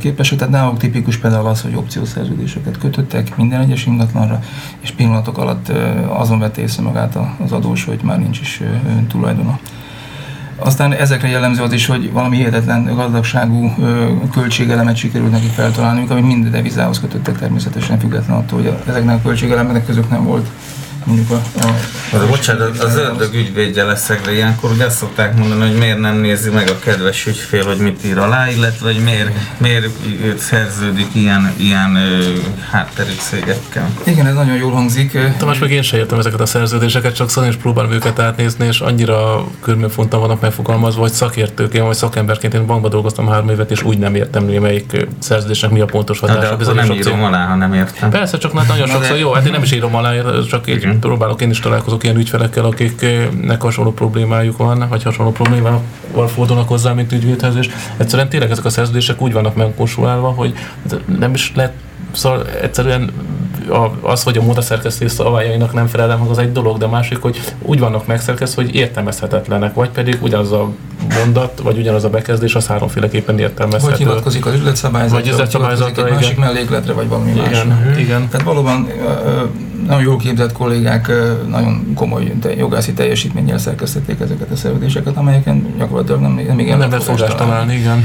képesek. Tehát náluk tipikus például az, hogy opciószerződéseket kötöttek minden egyes ingatlanra, és pillanatok alatt azon vette észre magát az adós, hogy már nincs is tulajdona. Aztán ezekre jellemző az is, hogy valami hihetetlen gazdagságú költségelemet sikerült neki feltalálniuk, ami mind devizához kötöttek természetesen, független attól, hogy ezeknek a költségelemeknek között nem volt mondjuk bocsánat, az ördög ügyvédje leszek, de ilyenkor ugye azt szokták mondani, hogy miért nem nézi meg a kedves ügyfél, hogy mit ír alá, illetve hogy miért szerződik ilyen hátterű cégekkel. Igen, ez nagyon jól hangzik. Tamás, meg én sem értem ezeket a szerződéseket, csak szóval is próbálom őket átnézni, és annyira körműfontan vannak megfogalmazva, hogy szakértőként vagy szakemberként én bankban dolgoztam 3 évet, és úgy nem értem, hogy melyik szerződésnek mi a pontos hatása. De akkor nem írom alá, ha nem értem. Persze, csak nagyon sokszor jó, hát én nem is írom alá, csak így próbálok, én is találkozok ilyen ügyfelekkel, akiknek hasonló problémájuk van, vagy hasonló problémával fordulnak hozzá, mint ügyvédhez, és egyszerűen tényleg ezek a szerződések úgy vannak megkonstruálva, hogy nem is lehet, szóval egyszerűen az, hogy a módaszerkesztés szabályainak nem felel meg, az egy dolog, de másik, hogy úgy vannak megszerkesztve, hogy értelmezhetetlenek, vagy pedig ugyanaz a mondat, vagy ugyanaz a bekezdés, az háromféleképpen értelmezhető. Vagy hivatkozik az üzletszabályzatra, egy másik mellékletre, vagy valami más. Igen. Tehát valóban nagyon jól képzett kollégák nagyon komoly jogászi teljesítménnyel szerkesztették ezeket a szerződéseket, amelyeken gyakorlatilag nem igen lehet fogást találni, igen.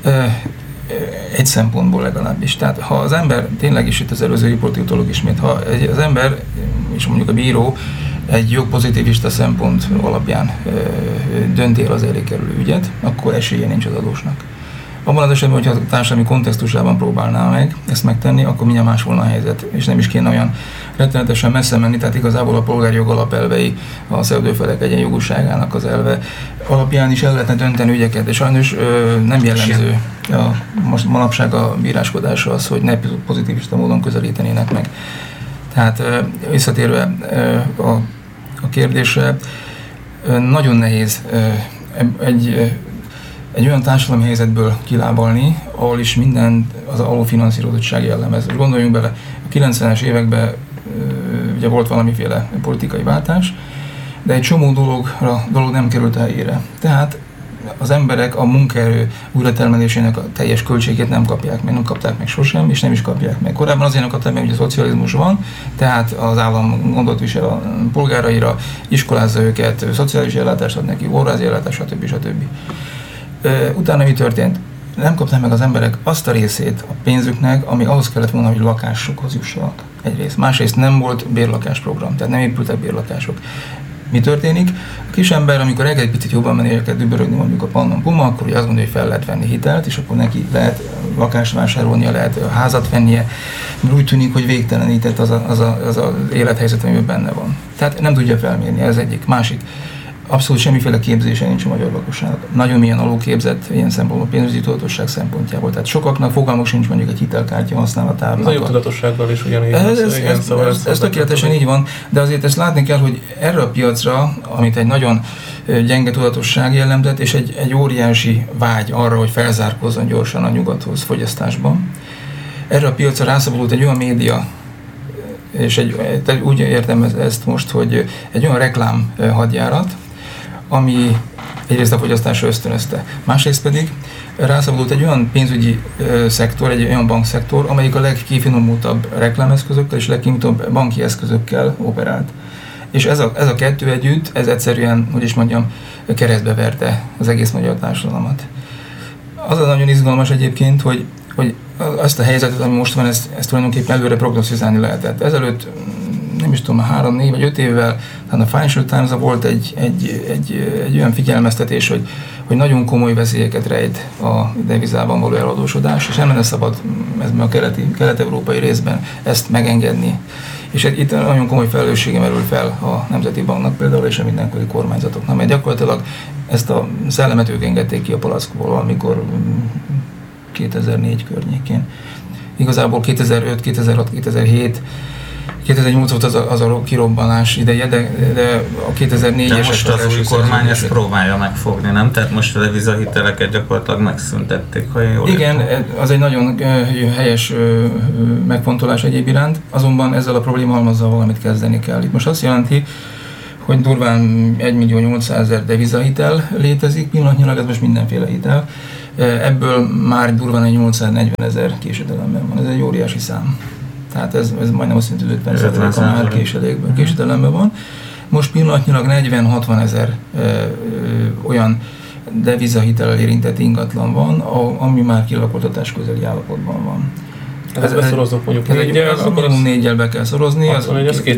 Egy szempontból legalábbis. Tehát ha az ember, tényleg is itt az előző riportológ ismét, ha az ember, és mondjuk a bíró egy jogpozitivista szempont alapján dönti el az elé kerülő ügyet, akkor esélye nincs az adósnak. Abban az esetben, hogyha a társadalmi kontextusában próbálná meg ezt megtenni, akkor mindjárt más volna a helyzet, és nem is kéne olyan rettenetesen messze menni, tehát igazából a polgári jog alapelvei, a szerződőfelek egyenjogúságának az elve alapján is el lehetne dönteni ügyeket, de sajnos nem jellemző most manapság a bíráskodásra az, hogy ne pozitivista módon közelítenének meg. Tehát visszatérve a kérdésre, nagyon nehéz egy olyan társadalmi helyzetből kilábalni, ahol is minden az alulfinanszírozottság jellemez. Gondoljunk bele, a 90-es években ugye volt valamiféle politikai váltás, de egy csomó dolog nem került a helyére. Tehát az emberek a munkaerő újratermelésének a teljes költségét nem kapták meg sosem, és nem is kapják meg. Korábban azért nem kapták meg, hogy a szocializmus van, tehát az állam gondot visel a polgáraira, iskolázza őket, szociális ellátást ad neki, orvosi ellátást, stb. Utána mi történt? Nem kapták meg az emberek azt a részét a pénzüknek, ami ahhoz kellett volna, hogy lakásokhoz jussanak. Egyrészt. Másrészt nem volt bérlakásprogram, tehát nem épültek bérlakások. Mi történik? A kisember, amikor egy picit jobban menni, kell dübörögni mondjuk a Pannon Puma, akkor azt gondolja, hogy fel lehet venni hitelt, és akkor neki lehet lakást vásárolnia, lehet házat vennie, mert úgy tűnik, hogy végtelenített az az élethelyzet, amiben benne van. Tehát nem tudja felmérni, ez egyik. Másik. Abszolút semmiféle képzése nincs a magyar lakosságnak. Nagyon milyen alulképzett ilyen szempontból, pénzügyi tudatosság szempontjából. Tehát sokaknak fogalmuk sincs mondjuk egy hitelkártya használatában. Nagyon tudatossággal is ugyanígy. Ez tökéletesen így van, de azért ezt látni kell, hogy erre a piacra, amit egy nagyon gyenge tudatosság jellemzett, és egy óriási vágy arra, hogy felzárkózzon gyorsan a nyugathoz fogyasztásban, erre a piacra rászabadult egy olyan média, és úgy értem ezt most, hogy egy olyan reklám hadjárat, ami egyrészt a fogyasztásra ösztönözte. Másrészt pedig rászabadult egy olyan pénzügyi szektor, egy olyan bankszektor, amelyik a legkifinomultabb reklámeszközökkel és legkifinomultabb banki eszközökkel operált. És ez a kettő együtt, ez egyszerűen, hogy is mondjam, keresztbe verte az egész magyar társadalmat. Az nagyon izgalmas egyébként, hogy azt a helyzetet, ami most van, ezt tulajdonképpen előre prognosztizálni lehetett. Ezelőtt, nem is tudom, 3, 4 vagy 5 évvel, a Financial Times-a volt egy olyan figyelmeztetés, hogy nagyon komoly veszélyeket rejt a devizában való eladósodás, és nem lenne szabad ezben a kelet-európai részben ezt megengedni. És itt nagyon komoly felelőssége merül fel a Nemzeti Banknak például, és a mindenkori kormányzatoknak, mert gyakorlatilag ezt a szellemet ők engedték ki a palackból, amikor 2004 környékén. Igazából 2005, 2006, 2007, 2008 volt az a kirobbanás ideje, de a 2004-es... De most az új kormány ezt próbálja megfogni, nem? Tehát most a devizahiteleket gyakorlatilag megszüntették, ha jól igen, az egy nagyon helyes megfontolás egyéb iránt, azonban ezzel a problémahalmazzal valamit kezdeni kell. Itt most azt jelenti, hogy durván 1.800.000 devizahitel létezik, pillanatnyilag ez most mindenféle hitel, Ebből már durván egy 840 000 késedelemben van. Ez egy óriási szám. Tehát ez majdnem azt jelenti, hogy 50%-a már késedelemben van. Most pillanatnyilag 40-60 000 olyan devizahitellel érintett ingatlan van, ami már kilakoltatás közeli állapotban van. Ez beszorozok mondjuk négyel, akkor minimum 4-jel be kell szorozni, az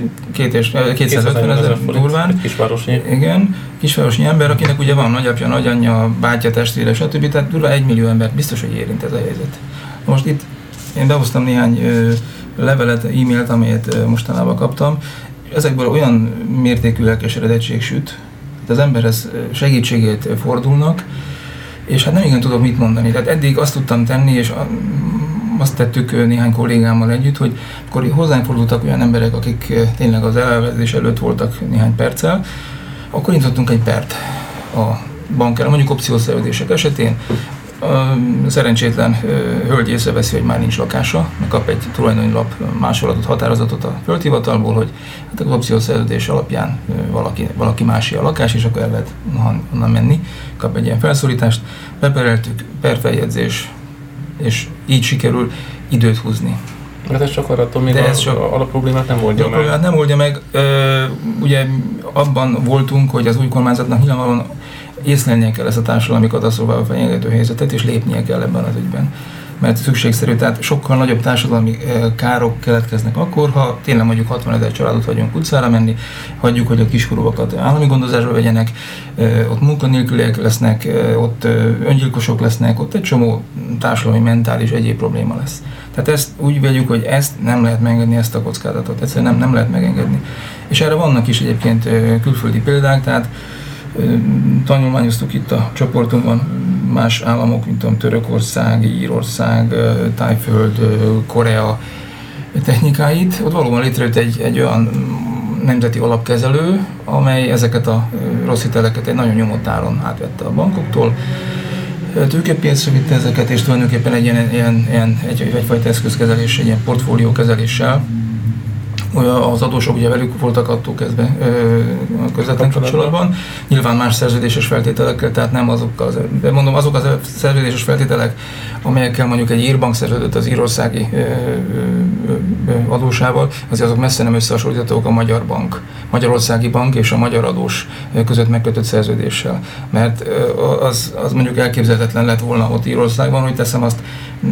250 000 durván. Egy kisvárosnyi. Igen, kisvárosnyi ember, akinek ugye van nagyapja, nagyanyja, bátyja, testvére, stb. Tehát durván 1 millió embert biztos, hogy érint ez a helyzet. Most itt én behoztam néhány levelet, e-mailt, amelyet mostanában kaptam. Ezekből olyan mértékű lelkeseredettség süt, hogy az emberhez segítségét fordulnak, és hát nem igen tudok mit mondani. Tehát eddig azt tudtam tenni, és azt tettük néhány kollégámmal együtt, hogy akkor hozzánk fordultak olyan emberek, akik tényleg az elvezés előtt voltak néhány perccel, akkor indítottunk egy pert a bankra, mondjuk opciószerződések esetén. Szerencsétlen hölgy észreveszi, hogy már nincs lakása, kap egy tulajdonlap másolatot, határozatot a földhivatalból, hogy hát az opciószerződés alapján valaki másé a lakás, és akkor el lehet onnan menni, kap egy ilyen felszólítást, bepereltük, perfeljegyzés, és így sikerül időt húzni. Hát ez csak arra, még a alapproblémát nem oldja meg. Nem oldja meg. Ugye abban voltunk, hogy az új kormányzatnak nyilvánvalóan észlelnie kell ezt a társadalmi katasztrófával fenyegető helyzetet, és lépnie kell ebben az ügyben. Mert szükségszerű, tehát sokkal nagyobb társadalmi károk keletkeznek akkor, ha tényleg mondjuk 60 000 családot hagyunk utcára menni, hagyjuk, hogy a kiskorúakat állami gondozásba vegyenek, ott munkanélküliek lesznek, ott öngyilkosok lesznek, ott egy csomó társadalmi, mentális, egyéb probléma lesz. Tehát ezt úgy vegyük, hogy ezt nem lehet megengedni, ezt a kockázatot, egyszerűen nem lehet megengedni. És erre vannak is egyébként külföldi példák, tehát tanulmányoztuk itt a csoportunkban más államok, mint a Törökország, Írország, Tájföld, Korea technikáit. Ott valóban létrejött egy olyan nemzeti alapkezelő, amely ezeket a rossz hiteleket egy nagyon nyomott áron átvette a bankoktól. Tőkepiacra vitte ezeket, és tulajdonképpen egyfajta eszközkezelés, egy ilyen portfóliókezeléssel. Az adósok ugye velük voltak attól kezdve közvetlen kapcsolatban. Nyilván más szerződéses feltételekkel, tehát nem azokkal, de mondom, azok a szerződéses feltételek, amelyekkel mondjuk egy írbank szerződött az írországi adósával, azért azok messze nem összehasonlíthatók a Magyarországi Bank és a magyar adós között megkötött szerződéssel. Mert az mondjuk elképzelhetetlen lett volna ott Írországban, hogy teszem azt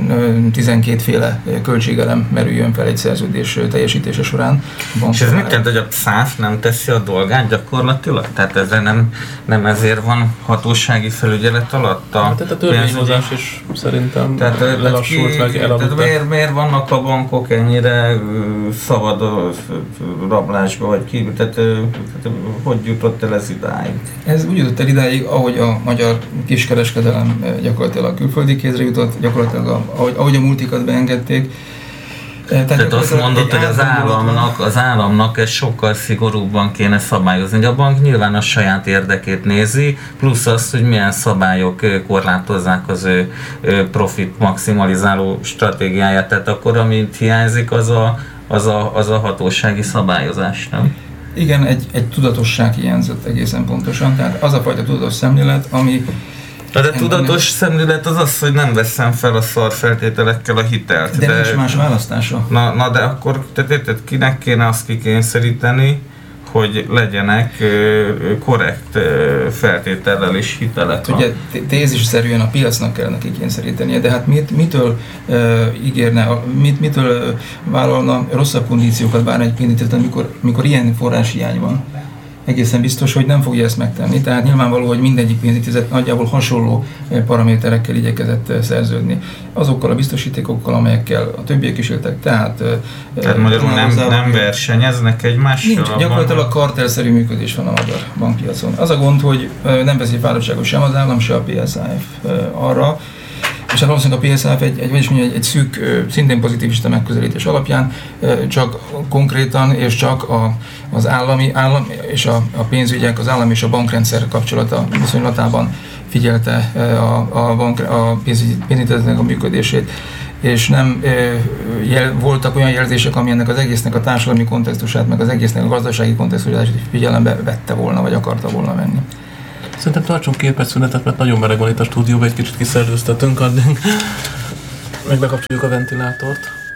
12 féle költségelem merüljön fel egy szerződés teljesítése során. És ez mit jelent, hogy a SZÁF nem teszi a dolgát gyakorlatilag? Tehát ezzel nem ezért van hatósági felügyelet alatt? Tehát a törvényhozás is szerintem lelassult meg, elavult. Tehát miért vannak a bankok ennyire szabad rablásba, vagy ki? Tehát hogy jutott el ez idáig? Ez úgy jutott el idáig, ahogy a magyar kiskereskedelem gyakorlatilag külföldi kézre jutott, gyakorlatilag ahogy a multikat beengedték. Tehát azt mondod, hogy az államnak ezt sokkal szigorúbban kéne szabályozni. A bank nyilván a saját érdekét nézi, plusz azt, hogy milyen szabályok korlátozzák az ő profit maximalizáló stratégiáját. Tehát akkor, amit hiányzik, az a hatósági szabályozás, nem? Igen, egy tudatosság hiányzott egészen pontosan. Tehát az a fajta tudatos szemlélet, ami... De tudatos szemlélet az, hogy nem veszem fel a szar feltételekkel a hitelt. De nincs más választása. Na de akkor érted, kinek kéne azt kikényszeríteni, hogy legyenek korrekt feltétellel és hitelek. Ugye tézisszerűen a piacnak kellene kikényszerítenie, de hát mitől ígérne, mitől vállalna rosszabb kondíciókat bármely pénzítélet, mikor ilyen forráshiány van? Egészen biztos, hogy nem fogja ezt megtenni. Tehát nyilvánvaló, hogy mindegyik pénzintézet nagyjából hasonló paraméterekkel igyekezett szerződni. Azokkal a biztosítékokkal, amelyekkel a többiek is éltek. Tehát magyarul nem versenyeznek egymással? Nincs, gyakorlatilag a kartelszerű működés van a magyar bankpiacon. Az a gond, hogy nem veszi fáradtságot sem az állam, sem a PSAF arra, és hát valószínűleg a PSAF egy szűk, szintén pozitivista megközelítés alapján csak konkrétan és csak az állam és a pénzügyek, az állam és a bankrendszer kapcsolata viszonylatában figyelte a pénzintézetnek a működését, és nem voltak olyan jelzések, ami ennek az egésznek a társadalmi kontextusát, meg az egésznek a gazdasági kontextusát figyelembe vette volna, vagy akarta volna venni. Szerintem tartsunk 2 perc szünetet, mert nagyon meleg van itt a stúdióban, egy kicsit kiszellőztetünk addig. Meg bekapcsoljuk a ventilátort.